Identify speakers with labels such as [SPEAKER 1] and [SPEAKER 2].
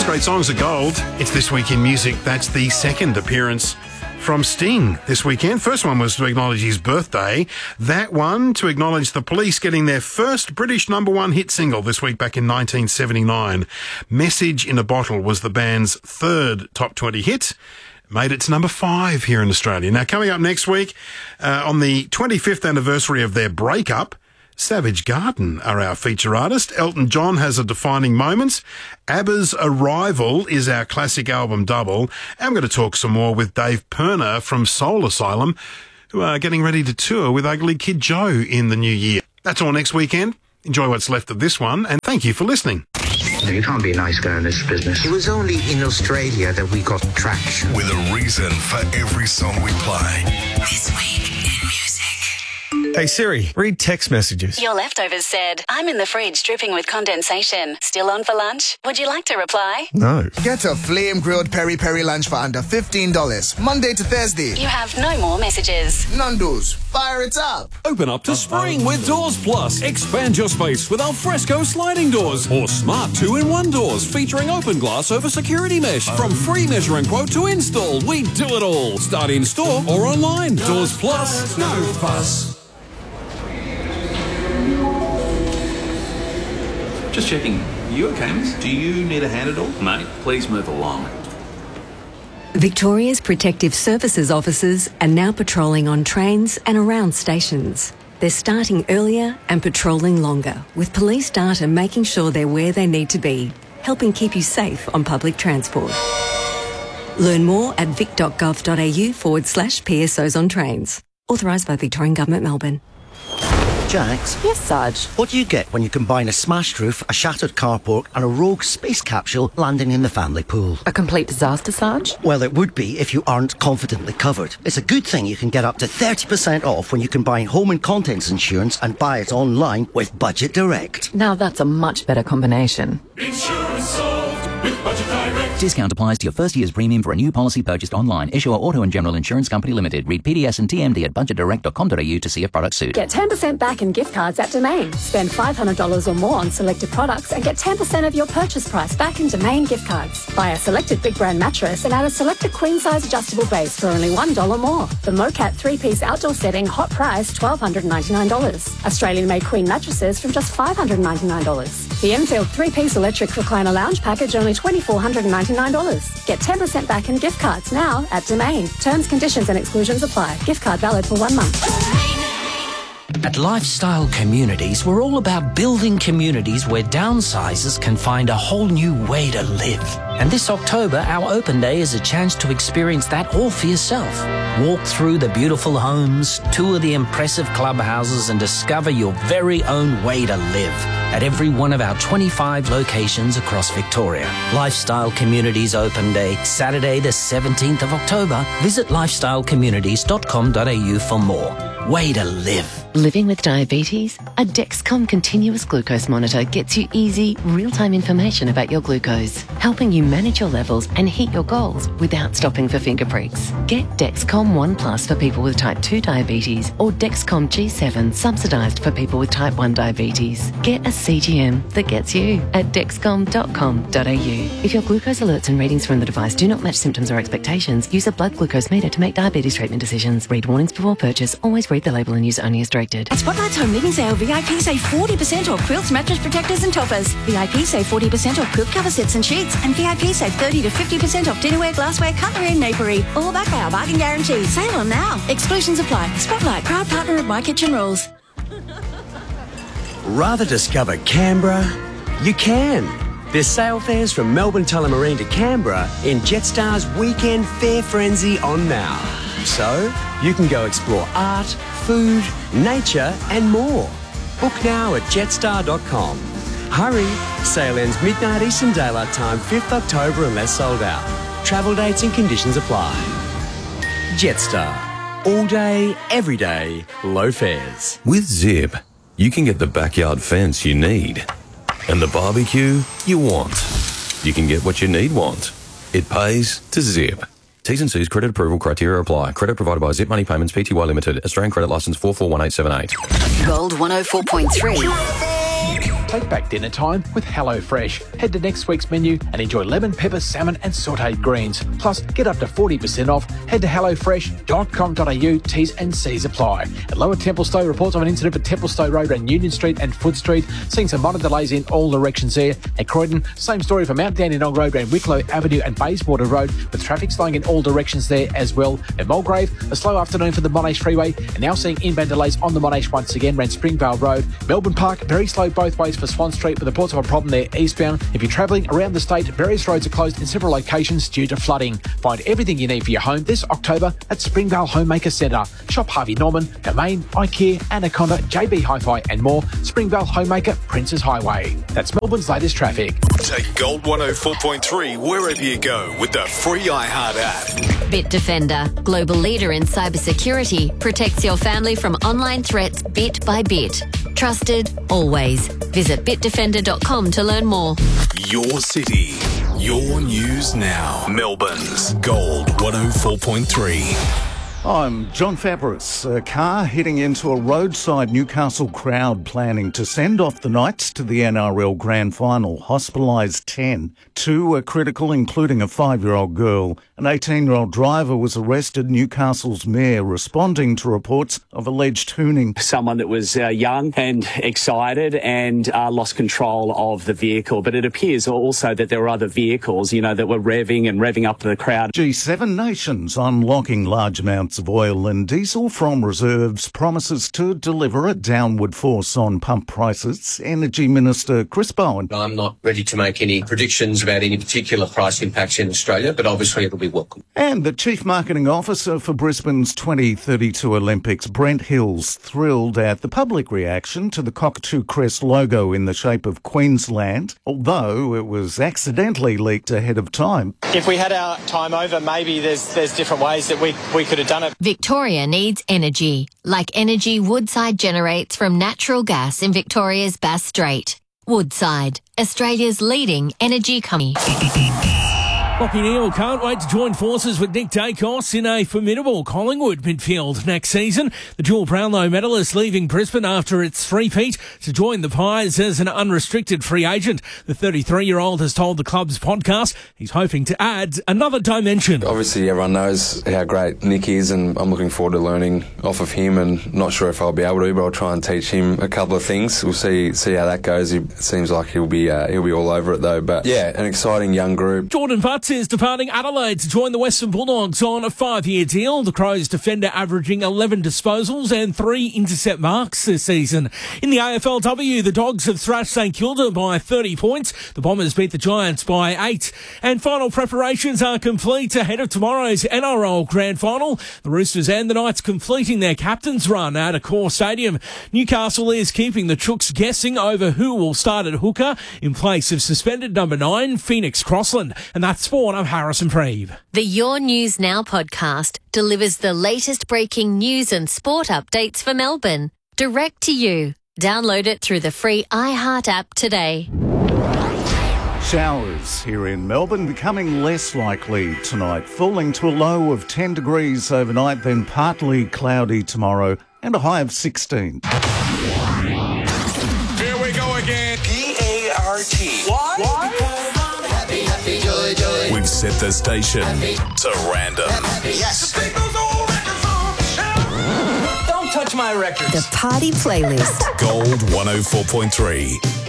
[SPEAKER 1] Great songs are gold. It's This Week in Music. That's the second appearance from Sting this weekend. First one was to acknowledge his birthday. That one to acknowledge the Police getting their first British #1 hit single this week back in 1979. Message in a Bottle was the band's third top 20 hit. Made it to #5 here in Australia. Now, coming up next week, on the 25th anniversary of their breakup, Savage Garden are our feature artist. Elton John has a defining moment. ABBA's Arrival is our classic album double. And I'm going to talk some more with Dave Perner from Soul Asylum, who are getting ready to tour with Ugly Kid Joe in the new year. That's all next weekend. Enjoy what's left of this one, and thank you for listening.
[SPEAKER 2] You can't be a nice guy in this business. It was only in Australia that we got traction.
[SPEAKER 3] With a reason for every song we play.
[SPEAKER 4] This Week in Music.
[SPEAKER 5] Hey Siri, read text messages.
[SPEAKER 4] Your leftovers said, I'm in the fridge dripping with condensation. Still on for lunch? Would you like to reply?
[SPEAKER 5] No.
[SPEAKER 6] Get a flame-grilled peri-peri lunch for under $15, Monday to Thursday.
[SPEAKER 4] You have no more messages.
[SPEAKER 6] Nando's, fire it up.
[SPEAKER 7] Open up to spring with Doors Plus. Expand your space with alfresco sliding doors or smart 2-in-1 doors featuring open glass over security mesh. From free measure and quote to install, we do it all. Start in store or online. Doors Plus, no fuss.
[SPEAKER 8] Just checking. You okay, miss? Do you need a hand at all? Mate, please move along.
[SPEAKER 9] Victoria's Protective Services officers are now patrolling on trains and around stations. They're starting earlier and patrolling longer, with police data making sure they're where they need to be, helping keep you safe on public transport. Learn more at vic.gov.au/PSOs on trains. Authorised by Victorian Government, Melbourne.
[SPEAKER 10] Jax?
[SPEAKER 11] Yes, Sarge?
[SPEAKER 10] What do you get when you combine a smashed roof, a shattered carport and a rogue space capsule landing in the family pool?
[SPEAKER 11] A complete disaster, Sarge?
[SPEAKER 10] Well, it would be if you aren't confidently covered. It's a good thing you can get up to 30% off when you combine home and contents insurance and buy it online with Budget Direct.
[SPEAKER 11] Now that's a much better combination.
[SPEAKER 12] Insurance solved with Budget Direct.
[SPEAKER 13] Discount applies to your first year's premium for a new policy purchased online. Issuer Auto and General Insurance Company Limited. Read PDS and TMD at budgetdirect.com.au to see if products suit.
[SPEAKER 14] Get 10% back in gift cards at Domain. Spend $500 or more on selected products and get 10% of your purchase price back in Domain gift cards. Buy a selected big brand mattress and add a selected queen size adjustable base for only $1 more. The Mocat 3-piece outdoor setting, hot price $1,299. Australian made queen mattresses from just $599. The Enfield 3-piece electric recliner lounge package only $2,499. Get 10% back in gift cards now at Domain. Terms, conditions and exclusions apply. Gift card valid for 1 month.
[SPEAKER 15] At Lifestyle Communities, we're all about building communities where downsizers can find a whole new way to live. And this October, our open day is a chance to experience that all for yourself. Walk through the beautiful homes, tour the impressive clubhouses and discover your very own way to live at every one of our 25 locations across Victoria. Lifestyle Communities Open Day, Saturday the 17th of October. Visit lifestylecommunities.com.au for more. Way to live.
[SPEAKER 16] Living with diabetes? A Dexcom continuous glucose monitor gets you easy, real-time information about your glucose, helping you manage your levels and hit your goals without stopping for finger pricks. Get Dexcom One Plus for people with type 2 diabetes or Dexcom G7 subsidised for people with type 1 diabetes. Get a CGM that gets you at dexcom.com.au. If your glucose alerts and readings from the device do not match symptoms or expectations, use a blood glucose meter to make diabetes treatment decisions. Read warnings before purchase. Always read the label and use only as directed.
[SPEAKER 17] At Spotlight's Home Living Sale, VIP save 40% off quilts, mattress protectors and toppers. VIP save 40% off quilt cover sets and sheets. And VIP save 30 to 50% off dinnerware, glassware, cutlery and napery. All backed by our bargain guarantee. Sale on now. Exclusions apply. Spotlight, proud partner of My Kitchen Rules.
[SPEAKER 18] Rather discover Canberra? You can. There's sale fares from Melbourne Tullamarine to Canberra in Jetstar's Weekend Fair Frenzy on now. So, you can go explore art, food, nature and more. Book now at jetstar.com. Hurry, sale ends midnight Eastern Daylight Time 5th October unless sold out. Travel dates and conditions apply. Jetstar. All day, every day, low fares.
[SPEAKER 19] With Zip, you can get the backyard fence you need and the barbecue you want. You can get what you want. It pays to Zip. T's and C's credit approval criteria apply. Credit provided by Zip Money Payments Pty Limited. Australian credit licence 441878.
[SPEAKER 4] Gold 104.3.
[SPEAKER 20] Take back dinner time with HelloFresh. Head to next week's menu and enjoy lemon, pepper, salmon and sautéed greens. Plus, get up to 40% off. Head to hellofresh.com.au. T's and C's apply. At Lower Templestowe, reports of an incident at Templestowe Road and Union Street and Foot Street. Seeing some minor delays in all directions there. At Croydon, same story for Mount Dandenong Road and Wicklow Avenue and Bayswater Road, with traffic slowing in all directions there as well. At Mulgrave, a slow afternoon for the Monash Freeway, and now seeing inbound delays on the Monash once again around Springvale Road. Melbourne Park, very slow both ways for Swan Street, with reports of a problem there eastbound. If you're travelling around the state, various roads are closed in several locations due to flooding. Find everything you need for your home this October at Springvale Homemaker Centre. Shop Harvey Norman, Domain, IKEA, Anaconda, JB Hi-Fi and more. Springvale Homemaker, Princes Highway. That's Melbourne's latest traffic.
[SPEAKER 3] Take Gold 104.3 wherever you go with the free iHeart app.
[SPEAKER 21] Bitdefender, global leader in cybersecurity, protects your family from online threats bit by bit. Trusted, always. Visit bitdefender.com to learn more.
[SPEAKER 3] Your city, your news now. Melbourne's Gold 104.3.
[SPEAKER 22] I'm John Fabris. A car heading into a roadside Newcastle crowd planning to send off the Knights to the NRL Grand Final hospitalised 10. 2 were critical, including a 5-year-old girl. An 18-year-old driver was arrested, Newcastle's mayor responding to reports of alleged hooning.
[SPEAKER 23] Someone that was young and excited and lost control of the vehicle. But it appears also that there were other vehicles, that were revving up to the crowd.
[SPEAKER 22] G7 nations unlocking large amounts of oil and diesel from reserves promises to deliver a downward force on pump prices. Energy Minister Chris Bowen.
[SPEAKER 24] I'm not ready to make any predictions about any particular price impacts in Australia, but obviously it'll be welcome.
[SPEAKER 22] And the Chief Marketing Officer for Brisbane's 2032 Olympics, Brent Hills, thrilled at the public reaction to the Cockatoo Crest logo in the shape of Queensland, although it was accidentally leaked ahead of time.
[SPEAKER 25] If we had our time over, maybe there's different ways that we could have done it.
[SPEAKER 21] Victoria needs energy, like energy Woodside generates from natural gas in Victoria's Bass Strait. Woodside, Australia's leading energy company.
[SPEAKER 26] Lachie Neale can't wait to join forces with Nick Dacos in a formidable Collingwood midfield next season. The dual Brownlow medalist leaving Brisbane after its three-peat to join the Pies as an unrestricted free agent. The 33-year-old has told the club's podcast he's hoping to add another dimension.
[SPEAKER 27] Obviously, everyone knows how great Nick is, and I'm looking forward to learning off of him, and not sure if I'll be able to, but I'll try and teach him a couple of things. We'll see how that goes. It seems like he'll be all over it, though. But, yeah, an exciting young group.
[SPEAKER 26] Jordan Butts is departing Adelaide to join the Western Bulldogs on a 5-year deal. The Crows defender averaging 11 disposals and 3 intercept marks this season. In the AFLW, the Dogs have thrashed St Kilda by 30 points. The Bombers beat the Giants by 8. And final preparations are complete ahead of tomorrow's NRL Grand Final. The Roosters and the Knights completing their captain's run at Accor Stadium. Newcastle is keeping the Chooks guessing over who will start at hooker in place of suspended number 9, Phoenix Crossland. And that's sport. I'm Harrison Preeve.
[SPEAKER 21] The Your News Now podcast delivers the latest breaking news and sport updates for Melbourne, direct to you. Download it through the free iHeart app today.
[SPEAKER 22] Showers here in Melbourne becoming less likely tonight, falling to a low of 10 degrees overnight, then partly cloudy tomorrow and a high of 16.
[SPEAKER 3] Here we go again. P-A-R-T.
[SPEAKER 12] Why?
[SPEAKER 3] We've set the station to random.
[SPEAKER 12] Yes. Don't touch my records.
[SPEAKER 21] The Party Playlist.
[SPEAKER 3] Gold 104.3.